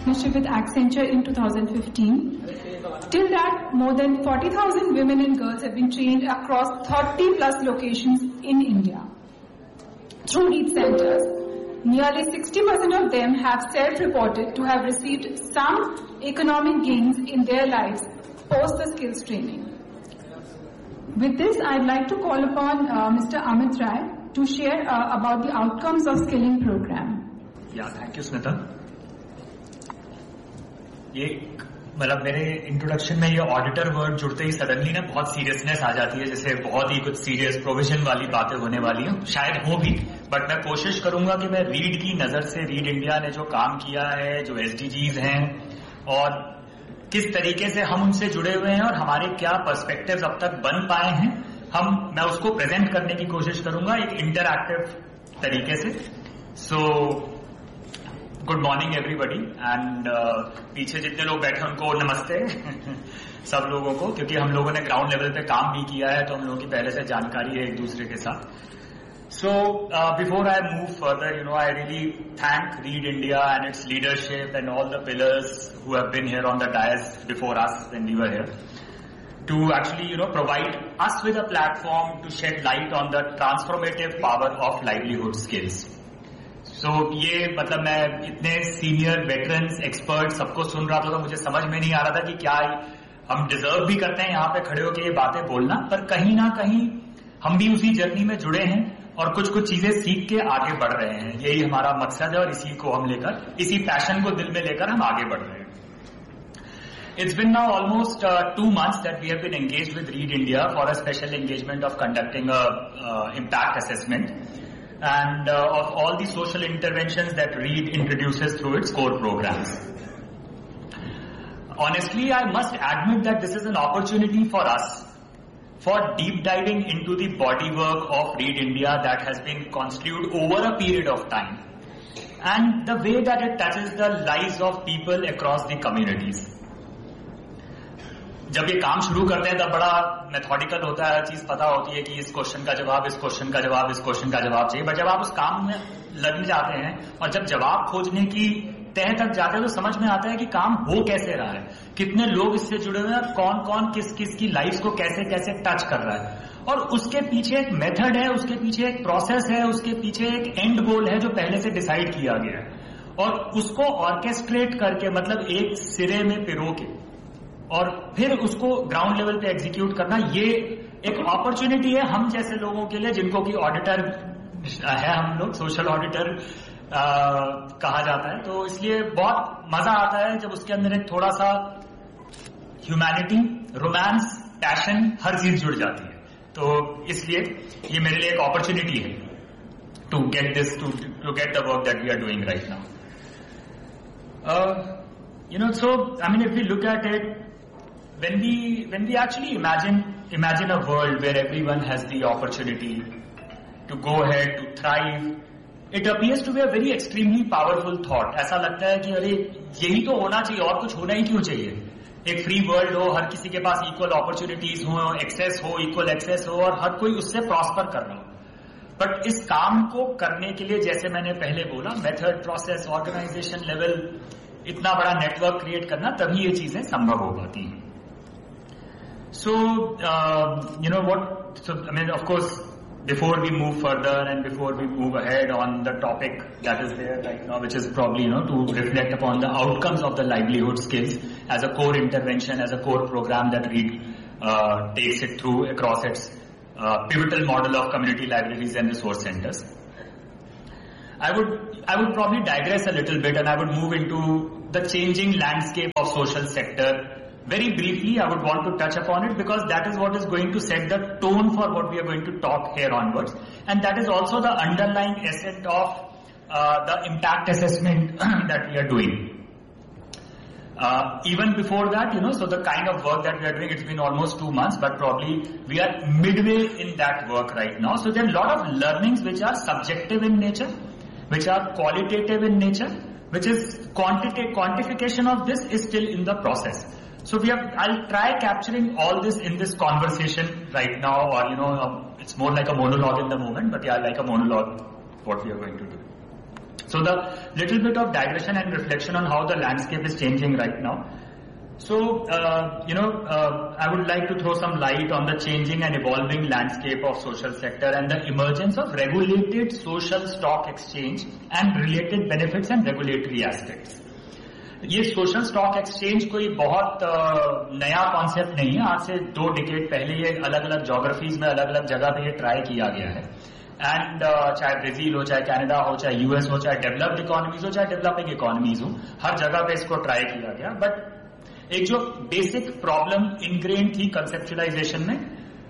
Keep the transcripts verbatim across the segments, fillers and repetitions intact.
with Accenture in two thousand fifteen. Till that, more than forty thousand women and girls have been trained across thirty plus locations in India. Through these centers, nearly sixty percent of them have self-reported to have received some economic gains in their lives post the skills training. With this, I'd like to call upon uh, Mister Amit Rai to share uh, about the outcomes of skilling program. Yeah, thank you, Smita. ये मतलब मेरे introduction में ये auditor word जुड़ते he suddenly ना बहुत seriousness आ जाती है, जैसे बहुत ही कुछ सीरियस प्रोविजन वाली बातें होने वाली हैं, शायद हो भी, बट मैं कोशिश करूंगा कि मैं रीड की नजर से, रीड इंडिया ने जो काम किया है, जो एसडीजीज हैं और किस तरीके से हम उनसे जुड़े हुए हैं और हमारे क्या पर्सपेक्टिव्स अब तक बन पाए हैं, हम मैं उसको प्रेजेंट करने की कोशिश करूंगा एक इंटरएक्टिव तरीके से. So good morning everybody and पीछे जितने लोग बैठे उनको नमस्ते सब लोगों को, क्योंकि हम लोगों ने ग्राउंड लेवल पे काम भी किया है तो हम लोगों की पहले से जानकारी है एक दूसरे के साथ. So before I move further, you know, I really thank read India and it's leadership and all the pillars who have been here on the DISE before us when we were here to actually, you know, provide us with a platform to shed light on the transformative power of livelihood skills. So ये मतलब मैं इतने senior veterans expert सबको सुन रहा था तो मुझे समझ में नहीं आ रहा था कि क्या हम डिजर्व भी करते हैं यहाँ पे खड़े होकर ये बातें बोलना, पर कहीं ना कहीं हम भी उसी जर्नी में जुड़े हैं और कुछ कुछ चीजें सीख के आगे बढ़ रहे हैं. यही हमारा मकसद है और इसी को हम लेकर, इसी पैशन को दिल में लेकर हम आगे बढ़ रहे हैं. It's been now almost uh, two months that we have been engaged with Read India for a special engagement of conducting a uh, impact assessment and uh, of all the social interventions that Read introduces through its core programs. Honestly, I must admit that this is an opportunity for us for deep diving into the bodywork of Read India that has been construed over a period of time and the way that it touches the lives of people across the communities. जब ये काम शुरू करते हैं तब बड़ा methodical होता है, चीज पता होती है कि इस क्वेश्चन का जवाब, इस क्वेश्चन का जवाब, इस क्वेश्चन का जवाब चाहिए, बट जब आप उस काम में लग जाते हैं और जब जवाब खोजने की तह तक जाते हैं तो समझ में आता है कि काम हो कैसे रहा है, कितने लोग इससे जुड़े हुए हैं और कौन कौन किस किस की लाइफ को कैसे कैसे टच कर रहा है, और उसके पीछे एक मेथड है, उसके पीछे एक प्रोसेस है, उसके पीछे एक एंड गोल है जो पहले से डिसाइड किया गया है, और उसको ऑर्केस्ट्रेट करके मतलब एक सिरे में पिरो के और फिर उसको ग्राउंड लेवल पे एग्जीक्यूट करना, ये एक अपॉर्चुनिटी है हम जैसे लोगों के लिए जिनको कि ऑडिटर है, हम लोग सोशल ऑडिटर कहा जाता है. तो इसलिए बहुत मजा आता है जब उसके अंदर एक थोड़ा सा ह्यूमैनिटी, रोमांस, पैशन, हर चीज जुड़ जाती है. तो इसलिए ये मेरे लिए एक अपॉर्चुनिटी है to get this, to to get the work that we are doing right now. You know, so I mean, if we look at it, when we when we actually imagine imagine a world where everyone has the opportunity to go ahead, to thrive, it appears to be a very extremely powerful thought. ऐसा लगता है कि अरे यही तो होना चाहिए और कुछ होना ही क्यों चाहिए. एक फ्री वर्ल्ड हो, हर किसी के पास इक्वल अपॉर्चुनिटीज हो, एक्सेस हो, इक्वल एक्सेस हो और हर कोई उससे प्रॉस्पर कर रहा हो. बट इस काम को करने के लिए, जैसे मैंने पहले बोला, मेथड, प्रोसेस, ऑर्गेनाइजेशन लेवल, इतना बड़ा नेटवर्क क्रिएट करना, तभी ये चीजें संभव हो पाती हैं. So you know what, so I mean of course before we move further and before we move ahead on the topic that is there right now, which is probably you know to reflect upon the outcomes of the livelihood skills as a core intervention, as a core programme that read takes it through across its pivotal model of community libraries and resource centers. I would I would probably digress a little bit and I would move into the changing landscape of social sector. Very briefly, I would want to touch upon it because that is what is going to set the tone for what we are going to talk here onwards, and that is also the underlying essence of uh, the impact assessment that we are doing. Uh, even before that, you know, so the kind of work that we are doing, it's been almost two months, but probably we are midway in that work right now. So there are a lot of learnings which are subjective in nature, which are qualitative in nature, which is quantitative, quantification of this is still in the process. So we have, I'll try capturing all this in this conversation right now, or, you know, um, it's more like a monologue in the moment, but yeah, like a monologue, what we are going to do. So the little bit of digression and reflection on how the landscape is changing right now. So, uh, you know, uh, I would like to throw some light on the changing and evolving landscape of social sector and the emergence of regulated social stock exchange and related benefits and regulatory aspects. ये social stock exchange कोई बहुत नया concept नहीं है. आज से दो decade पहले ये अलग अलग ज्योग्राफीज में अलग अलग जगह पे ये ट्राई किया गया है. एंड uh, चाहे ब्राजील हो, चाहे कनाडा हो, चाहे यूएस हो, चाहे डेवलप्ड इकोनॉमीज हो, चाहे डेवलपिंग इकोनॉमीज हो, हर जगह पे इसको ट्राई किया गया. बट एक जो बेसिक प्रॉब्लम इनग्रेन थी कंसेप्चुलाइजेशन में,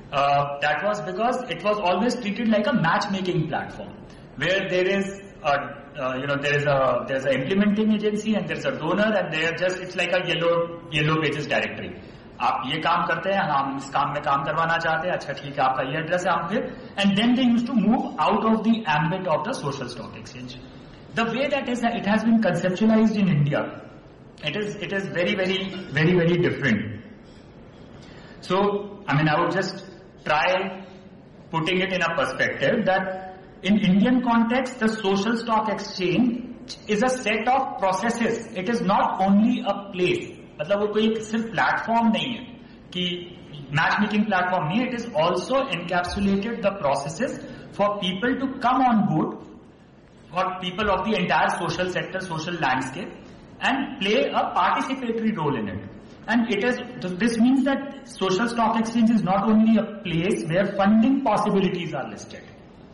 that was because it was always treated like a match making platform where there is Uh, you know, there is a there's an implementing agency and there's a donor and they are just it's like a yellow yellow pages directory. आप ये काम करते हैं, हम इस काम में काम करवाना चाहते हैं, अच्छा ठीक है आपका ये एड्रेस है, हम फिर and then they used to move out of the ambit of the social stock exchange. The way that is it has been conceptualized in India, it is it is very very very very different. So I mean I would just try putting it in a perspective that in Indian context, the social stock exchange is a set of processes. It is not only a place. मतलब वो कोई सिर्फ platform नहीं है कि match making platform नहीं है. It is also encapsulated the processes for people to come on board, for people of the entire social sector, social landscape, and play a participatory role in it. And it is this means that social stock exchange is not only a place where funding possibilities are listed,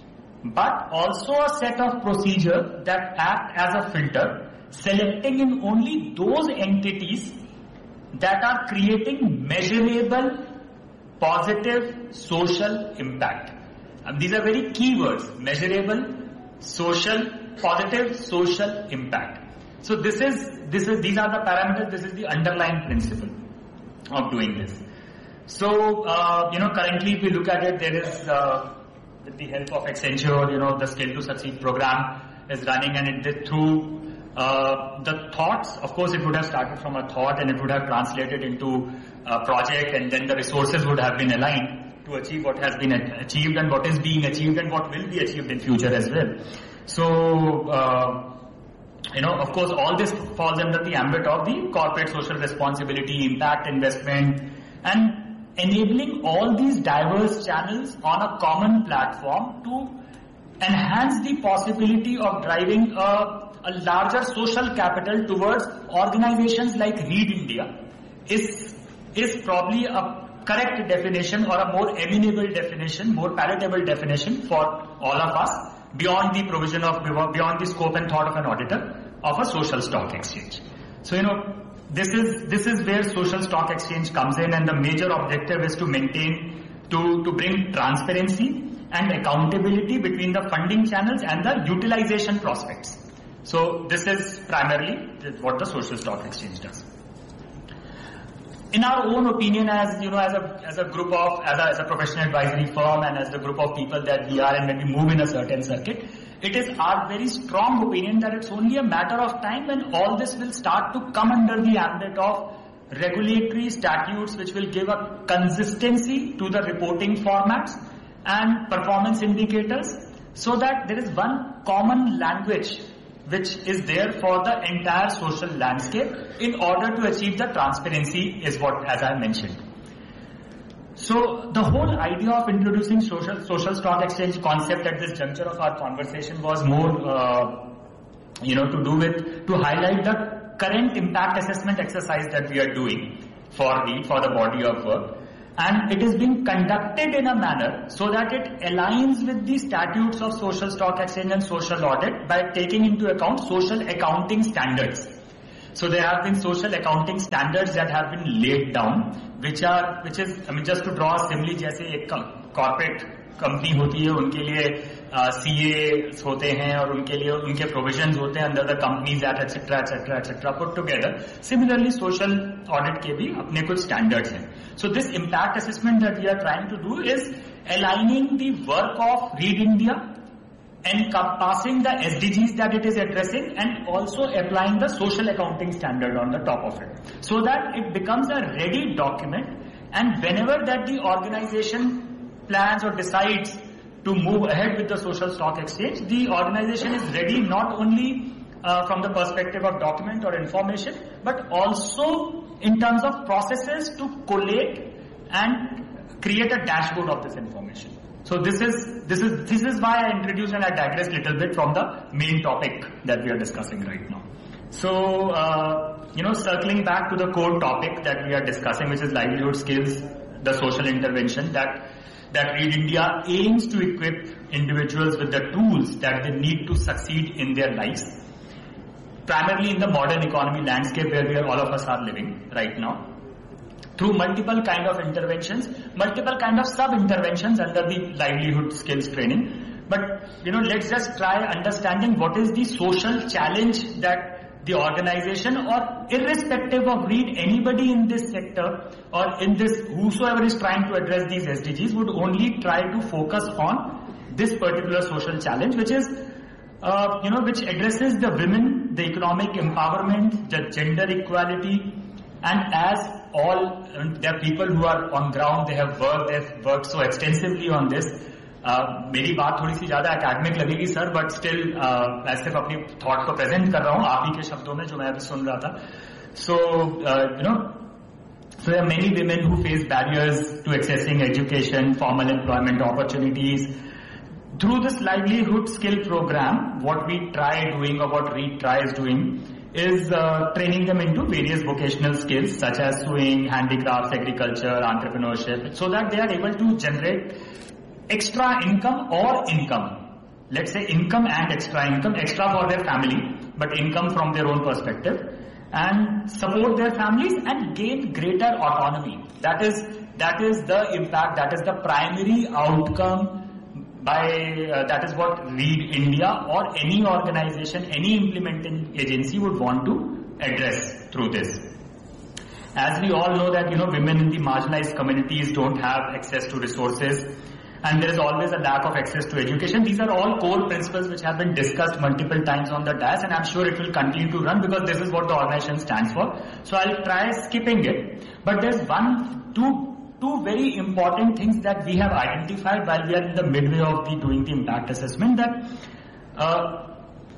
but also a set of procedures that act as a filter, selecting in only those entities that are creating measurable, positive social impact. And these are very key words: measurable, social, positive social impact. So this is this is these are the parameters. This is the underlying principle of doing this. So uh, you know, currently if we look at it, there is. Uh, With the help of Accenture, you know, the Skill to Succeed program is running, and it did through uh, the thoughts. Of course, it would have started from a thought, and it would have translated into a project, and then the resources would have been aligned to achieve what has been achieved and what is being achieved and what will be achieved in future as well. So, uh, you know, of course, all this falls under the ambit of the corporate social responsibility, impact investment, and enabling all these diverse channels on a common platform to enhance the possibility of driving a, a larger social capital towards organizations like Read India is, is probably a correct definition or a more amenable definition, more palatable definition for all of us beyond the provision of, beyond the scope and thought of an auditor of a social stock exchange. So, you know, This is this is where social stock exchange comes in, and the major objective is to maintain, to, to bring transparency and accountability between the funding channels and the utilization prospects. So this is primarily what the social stock exchange does. In our own opinion, as you know, as a as a group of as a, as a professional advisory firm and as the group of people that we are, and when we move in a certain circuit, it is our very strong opinion that it's only a matter of time when all this will start to come under the ambit of regulatory statutes which will give a consistency to the reporting formats and performance indicators, so that there is one common language which is there for the entire social landscape in order to achieve the transparency is what, as I mentioned. So the whole idea of introducing social social stock exchange concept at this juncture of our conversation was more, uh, you know, to do with to highlight the current impact assessment exercise that we are doing for the for the body of work, and it is being conducted in a manner so that it aligns with the statutes of social stock exchange and social audit by taking into account social accounting standards. So there have been social accounting standards that have been laid down, which are, which is, I mean, just to draw a simile, जैसे एक corporate company होती है, उनके लिए C A होते हैं और उनके लिए उनके provisions होते हैं under the Companies Act, et cetera, et cetera, et cetera, put together. Similarly, social audit के भी अपने कुछ standards हैं. So this impact assessment that we are trying to do is aligning the work of Read India, encompassing the S D Gs that it is addressing, and also applying the social accounting standard on the top of it, so that it becomes a ready document, and whenever that the organization plans or decides to move ahead with the social stock exchange, the organization is ready not only uh, from the perspective of document or information, but also in terms of processes to collate and create a dashboard of this information. So this is this is this is why I introduced and I digress a little bit from the main topic that we are discussing right now. So uh, you know, circling back to the core topic that we are discussing, which is livelihood skills, the social intervention that that READ India aims to equip individuals with the tools that they need to succeed in their lives, primarily in the modern economy landscape where we are, all of us are living right now, through multiple kind of interventions, multiple kind of sub-interventions under the livelihood skills training. But, you know, let's just try understanding what is the social challenge that the organization, or irrespective of READ, anybody in this sector or in this, whosoever is trying to address these S D Gs would only try to focus on this particular social challenge, which is, uh, you know, which addresses the women, the economic empowerment, the gender equality, and as all, uh, there are people who are on ground, they have worked, they have worked so extensively on this. Uh, मेरी बात थोड़ी सी ज्यादा academic लगेगी sir, but still मैं सिर्फ अपनी thought को present कर रहा हूँ आप ही के शब्दों में जो मैं अभी सुन रहा था. So you know, so there are many women who face barriers to accessing education, formal employment opportunities. Through this livelihood skill program, what we try doing, or what READ tries doing, is uh, training them into various vocational skills such as sewing, handicrafts, agriculture, entrepreneurship, so that they are able to generate extra income or income. Let's say income and extra income, extra for their family, but income from their own perspective, and support their families and gain greater autonomy. That is, that is the impact, that is the primary outcome by, uh, that is what READ India or any organization, any implementing agency would want to address through this. As we all know that, you know, women in the marginalized communities don't have access to resources, and there is always a lack of access to education. These are all core principles which have been discussed multiple times on the dais, and I'm sure it will continue to run because this is what the organization stands for. So I'll try skipping it. But there's one, two, two very important things that we have identified while we are in the midway of the doing the impact assessment, that uh,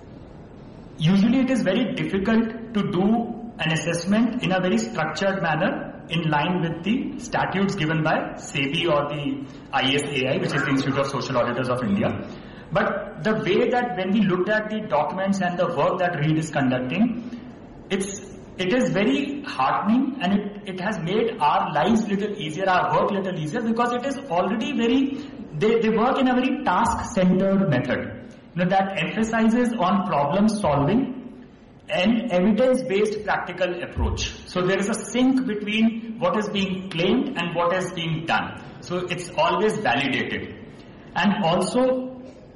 usually it is very difficult to do an assessment in a very structured manner in line with the statutes given by SEBI or the I S A I, which is the Institute of Social Auditors of India. But the way that when we looked at the documents and the work that READ is conducting, it's, it is very heartening, and it, it has made our lives little easier, our work little easier, because it is already very, they, they work in a very task-centered method, you know, that emphasizes on problem solving and evidence-based practical approach. So there is a sync between what is being claimed and what is being done. So it's always validated. And also,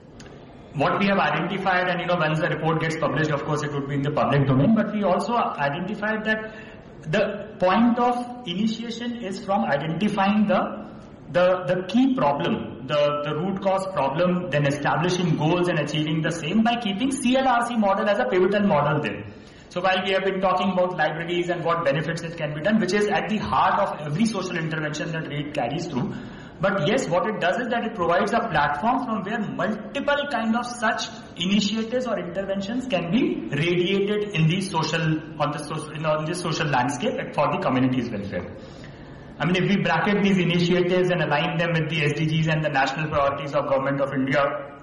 what we have identified, and you know, once the report gets published, of course it would be in the public domain, but we also identified that the point of initiation is from identifying the the, the key problem, the, the root cause problem, then establishing goals and achieving the same by keeping C L R C model as a pivotal model there. So while we have been talking about libraries and what benefits it can be done, which is at the heart of every social intervention that READ carries through, but yes, what it does is that it provides a platform from where multiple kind of such initiatives or interventions can be radiated in the social, on the social, in on the social landscape for the community's welfare. I mean, if we bracket these initiatives and align them with the S D Gs and the national priorities of Government of India,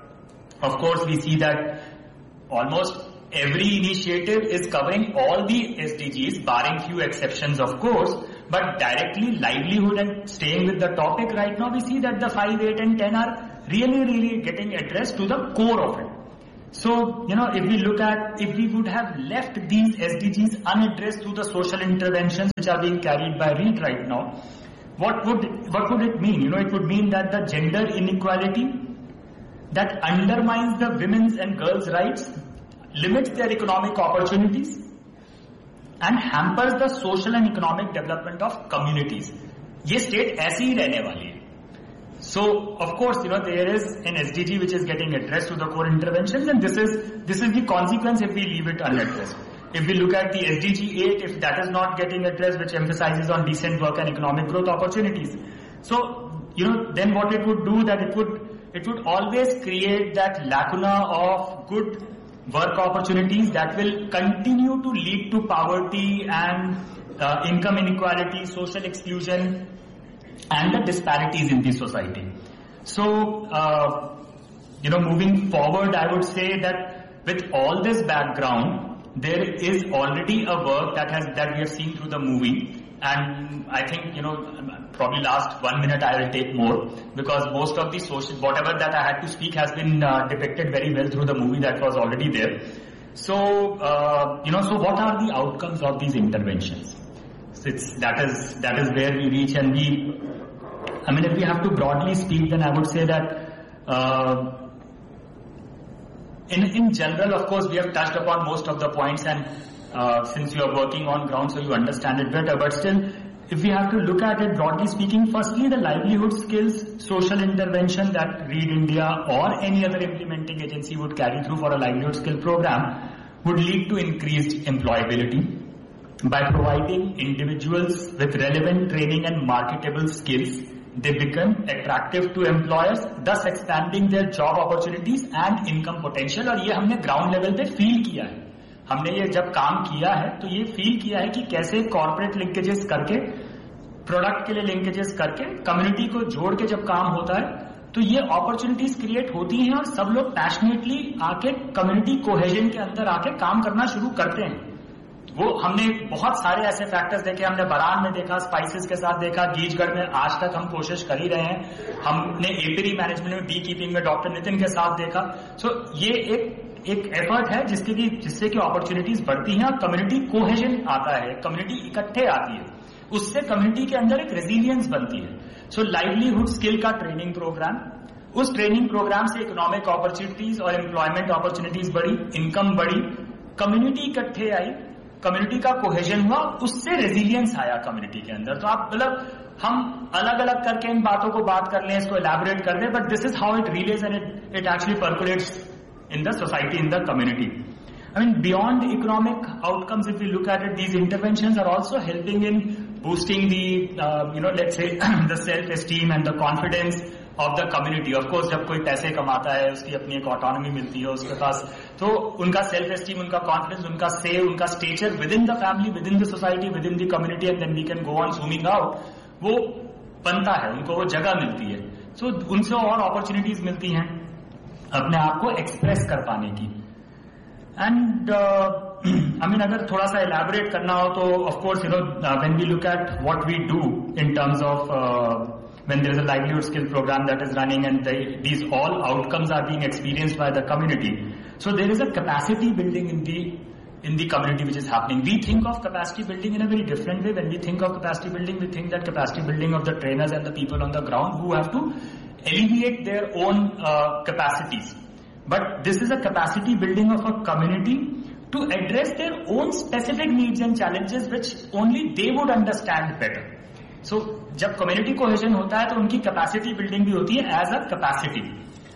of course we see that almost every initiative is covering all the S D Gs, barring few exceptions of course, but directly livelihood and staying with the topic right now, we see that the five, eight and ten are really, really getting addressed to the core of it. So, you know, if we look at, if we would have left these S D Gs unaddressed through the social interventions which are being carried by READ right now, what would, what would it mean? You know, it would mean that the gender inequality that undermines the women's and girls' rights, limits their economic opportunities, and hampers the social and economic development of communities. ये state ऐसी ही रहने वाली है. So, of course, you know, there is an S D G which is getting addressed to the core interventions, and this is, this is the consequence if we leave it unaddressed. If we look at the S D G eight, if that is not getting addressed, which emphasizes on decent work and economic growth opportunities. So, you know, then what it would do, that it would it would always create that lacuna of good work opportunities that will continue to lead to poverty and uh, income inequality, social exclusion, and the disparities in the society. So, uh, you know, moving forward, I would say that with all this background, there is already a work that has that we have seen through the movie, and I think, you know, probably last one minute I will take more, because most of the social, whatever that I had to speak has been uh, depicted very well through the movie that was already there. So, uh, you know, so what are the outcomes of these interventions? So it's, that is, that is where we reach, and we, I mean, if we have to broadly speak, then I would say that, uh, in, in general, of course, we have touched upon most of the points, and uh, since you are working on ground, so you understand it better, but still, if we have to look at it broadly speaking, firstly, the livelihood skills social intervention that READ India or any other implementing agency would carry through for a livelihood skill program would lead to increased employability by providing individuals with relevant training and marketable skills. They become attractive to employers, thus expanding their job opportunities and income potential. और ये हमने ground level पे feel किया है. हमने ये जब काम किया है तो ये फील किया है कि कैसे कॉर्पोरेट लिंकेजेस करके, प्रोडक्ट के लिए लिंकेजेस करके, कम्युनिटी को जोड़ के जब काम होता है तो ये अपॉर्चुनिटीज क्रिएट होती हैं और सब लोग पैशनेटली आके कम्युनिटी कोहेजन के अंदर आके काम करना शुरू करते हैं. वो हमने बहुत सारे ऐसे फैक्टर्स देखे, हमने बरान में देखा, स्पाइसेस के साथ देखा, गीजगढ़ में आज तक हम कोशिश कर ही रहे हैं, हमने एपीरी मैनेजमेंट में, बी कीपिंग में डॉक्टर नितिन के साथ देखा. सो so, ये एक एक एफर्ट है जिसके की जिससे कि अपॉर्चुनिटीज बढ़ती हैं और कम्युनिटी कोहेजन आता है, कम्युनिटी इकट्ठे आती है, उससे कम्युनिटी के अंदर एक रेजिलियंस बनती है. सो लाइवलीहुड स्किल का ट्रेनिंग प्रोग्राम, उस ट्रेनिंग प्रोग्राम से इकोनॉमिक अपॉर्चुनिटीज और एम्प्लॉयमेंट अपॉर्चुनिटीज बढ़ी, इनकम बढ़ी, कम्युनिटी इकट्ठे आई, कम्युनिटी का कोहेजन हुआ, उससे रेजिलियंस आया कम्युनिटी के अंदर. तो आप मतलब हम अलग अलग करके इन बातों को बात कर लें, इसको एलैबोरेट कर दें, but this is how it release and it it actually percolates in the society, in the community. I mean, beyond economic outcomes, if we look at it, these interventions are also helping in boosting the, uh, you know, let's say, the self-esteem and the confidence of the community. Of course, जब कोई पैसे कमाता है, उसकी अपनी एक autonomy मिलती है उसके पास, तो उनका self-esteem, उनका confidence, उनका say, उनका stature within the family, within the society, within the community, and then we can go on zooming out, वो बनता है, उनको वो जगह मिलती है. So, उनसे और opportunities मिलती हैं अपने आप को एक्सप्रेस कर पाने की. एंड आई मीन अगर थोड़ा सा एलैबोरेट करना हो तो of course, you know, when we look at what we do in terms of when there is a livelihood skill programme that is running and these all outcomes are being experienced by the community. So there is a capacity building in the in the community which is happening. We think of capacity building in a very different way. When we think of capacity building, we think that capacity building of the trainers and the people on the ground who have to alleviate their own uh, capacities. But this is a capacity building of a community to address their own specific needs and challenges which only they would understand better. So, जब community cohesion होता है तो उनकी capacity building भी होती है as a capacity.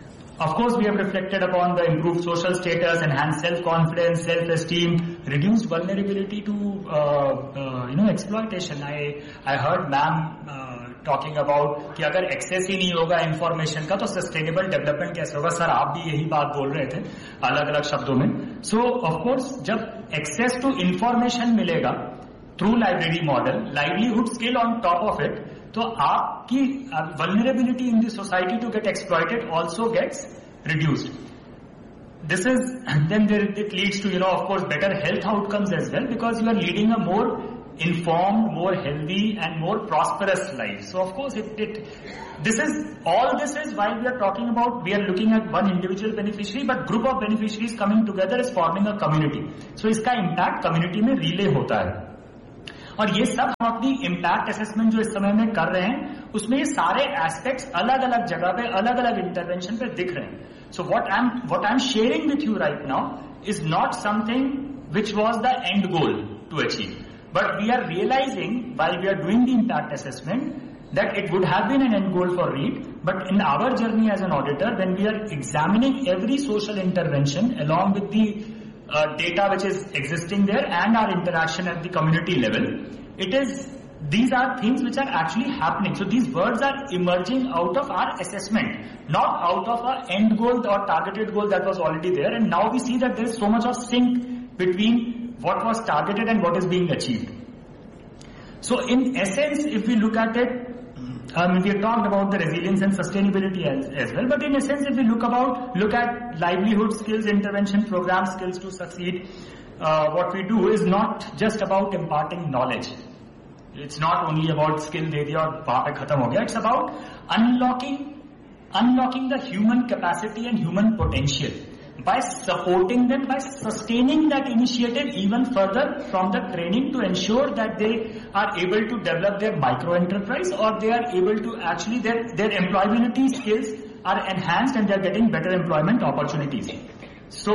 Of course, we have reflected upon the improved social status, enhanced self-confidence, self-esteem, reduced vulnerability to, uh, uh, you know, exploitation. I I heard ma'am uh, talking about कि अगर access ही नहीं होगा information का तो sustainable development कैसे होगा. Sir, आप भी यही बात बोल रहे थे अलग अलग शब्दों में. सो ऑफ कोर्स जब एक्सेस टू इंफॉर्मेशन मिलेगा through library model, livelihood skill on top of it, तो आपकी vulnerability in the society to get exploited also gets reduced. This is, then there, it leads to, you know, of course, better health outcomes as well, because you are leading a more informed, more healthy and more prosperous life. So of course, it, it this is, all this is while we are talking about, we are looking at one individual beneficiary, but group of beneficiaries coming together is forming a community. So इसका impact community में relay होता है. और ये सब हम अपनी impact assessment जो इस समय में कर रहे हैं उसमें ये सारे एस्पेक्ट्स अलग अलग जगह पे, अलग अलग इंटरवेंशन पे दिख रहे हैं. So what I am what I am sharing with you right now is not something which was the end goal to achieve, but we are realising while we are doing the impact assessment that it would have been an end goal for READ, but in our journey as an auditor, when we are examining every social intervention along with the uh, data which is existing there and our interaction at the community level, it is these are things which are actually happening. So these words are emerging out of our assessment, not out of our end goal or targeted goal that was already there. And now we see that there is so much of sync between what was targeted and what is being achieved. So in essence, if we look at it, Um, we have talked about the resilience and sustainability as, as well, but in essence, if we look about, look at livelihood skills, intervention program skills to succeed, uh, what we do is not just about imparting knowledge. It's not only about skill de diya aur wahan pe khatam ho gaya. It's about unlocking, unlocking the human capacity and human potential by supporting them, by sustaining that initiative even further from the training to ensure that they are able to develop their micro enterprise, or they are able to actually, their, their employability skills are enhanced and they are getting better employment opportunities. So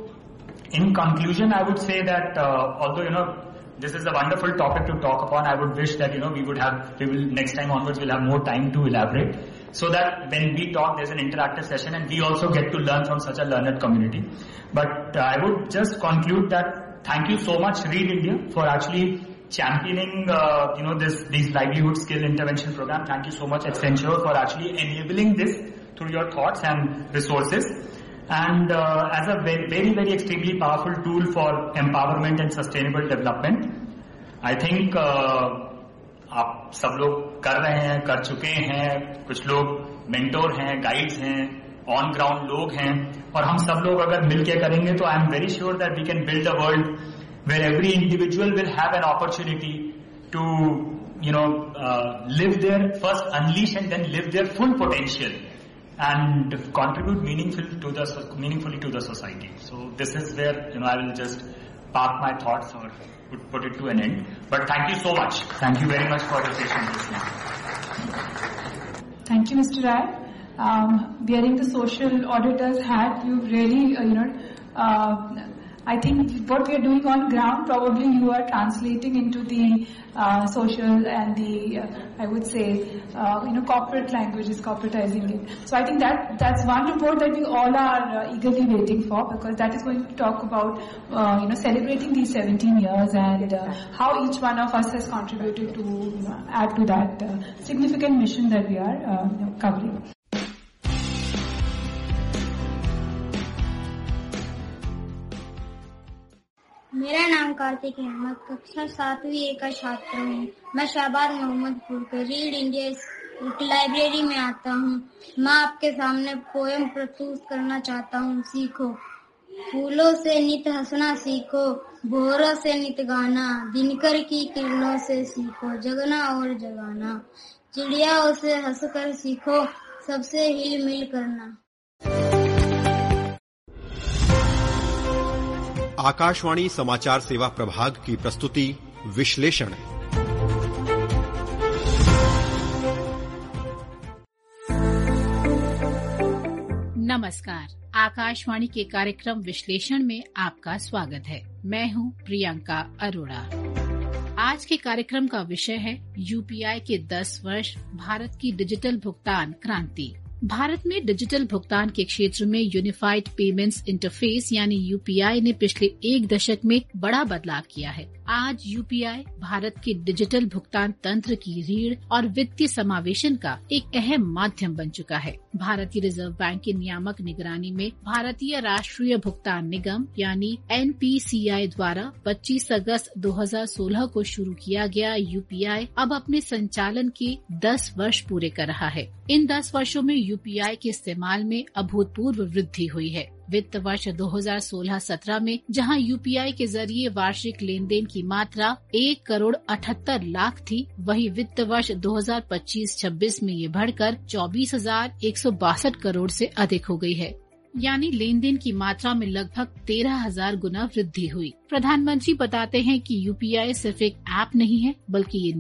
in conclusion, I would say that uh, although, you know, this is a wonderful topic to talk upon, I would wish that, you know, we would have, we will, next time onwards, we'll have more time to elaborate, so that when we talk, there's an interactive session and we also get to learn from such a learned community. But uh, I would just conclude that thank you so much, Read India, for actually championing, uh, you know, this, these livelihood skill intervention program. Thank you so much, Accenture, for actually enabling this through your thoughts and resources. And uh, as a very, very, very extremely powerful tool for empowerment and sustainable development, I think uh, आप सब लोग कर रहे हैं, कर चुके हैं, कुछ लोग मेंटोर हैं, गाइड्स हैं, ऑन ग्राउंड लोग हैं, और हम सब लोग अगर मिलके करेंगे तो I am very sure that we can build a world where every individual will have an opportunity to you know live there first unleash and then live there full potential and contribute meaningful to the meaningfully to the society. So this is where, you know, I will just park my thoughts or put it to an end. But thank you so much. Thank you very much for your patient listening. Thank you, Mister Rai. Um, wearing the social auditor's hat, you really, uh, you know, uh, I think what we are doing on ground, probably you are translating into the uh, social and the, uh, I would say, uh, you know, corporate languages, corporatizing it. So I think that that's one report that we all are uh, eagerly waiting for, because that is going to talk about, uh, you know, celebrating these seventeen years and uh, how each one of us has contributed to, you know, add to that uh, significant mission that we are uh, you know, covering. मेरा नाम कार्तिक है। मैं कक्षा सातवीं ए का छात्र हूँ। मैं शाहबाद मोहम्मदपुर के रीड इंडिया लाइब्रेरी में आता हूँ। मैं आपके सामने पोएम प्रस्तुत करना चाहता हूँ। सीखो, फूलों से नित हंसना सीखो, भोरों से नित गाना, दिनकर की किरणों से सीखो, जगना और जगाना, चिड़ियाओं से हंसकर सीखो, सबसे हिल मिल करना। आकाशवाणी समाचार सेवा प्रभाग की प्रस्तुति विश्लेषण। नमस्कार, आकाशवाणी के कार्यक्रम विश्लेषण में आपका स्वागत है। मैं हूं प्रियंका अरोड़ा। आज के कार्यक्रम का विषय है यूपीआई के दस वर्ष, भारत की डिजिटल भुगतान क्रांति। भारत में डिजिटल भुगतान के क्षेत्र में यूनिफाइड पेमेंट्स इंटरफेस यानी यूपीआई ने पिछले एक दशक में बड़ा बदलाव किया है। आज यूपीआई भारत के डिजिटल भुगतान तंत्र की रीढ़ और वित्तीय समावेशन का एक अहम माध्यम बन चुका है। भारतीय रिजर्व बैंक की नियामक निगरानी में भारतीय राष्ट्रीय भुगतान निगम यानी एन पी सी आई द्वारा पच्चीस अगस्त दो हज़ार सोलह को शुरू किया गया यूपीआई अब अपने संचालन के दस वर्ष पूरे कर रहा है। इन दस वर्षों में यूपीआई के इस्तेमाल में अभूतपूर्व वृद्धि हुई है। वित्त वर्ष दो हज़ार सोलह सत्रह में जहां यूपीआई के जरिए वार्षिक लेन देन की मात्रा एक करोड़ अठहत्तर लाख थी, वहीं वित्त वर्ष दो हज़ार पच्चीस छब्बीस में ये बढ़कर चौबीस हजार एक सौ बासठ करोड़ से अधिक हो गई है। यानी लेन देन की मात्रा में लगभग तेरह हजार गुना वृद्धि हुई। प्रधानमंत्री बताते हैं कि यूपीआई सिर्फ एक ऐप नहीं है, बल्कि ये